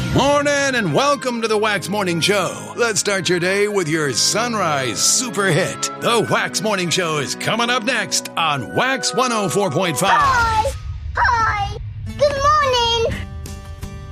Morning and welcome to the Wax Morning Show. Let's start your day with your Sunrise Super Hit. The Wax Morning Show is coming up next on Wax 104.5.